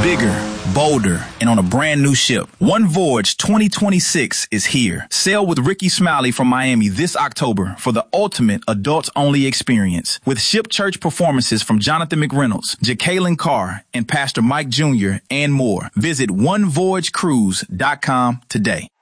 bigger, bolder, and on a brand new ship. One Voyage 2026 is here. Sail with Ricky Smiley from Miami this October for the ultimate adults-only experience with ship church performances from Jonathan McReynolds, Jacqueline Carr, and Pastor Mike Jr., and more. Visit onevoyagecruise.com today.